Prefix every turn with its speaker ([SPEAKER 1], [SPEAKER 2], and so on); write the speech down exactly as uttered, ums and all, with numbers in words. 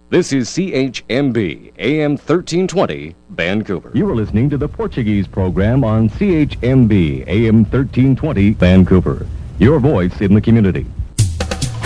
[SPEAKER 1] This is C H M B, A M thirteen twenty, Vancouver.
[SPEAKER 2] You are listening to the Portuguese program on C H M B, A M thirteen twenty, Vancouver. Your voice in the community.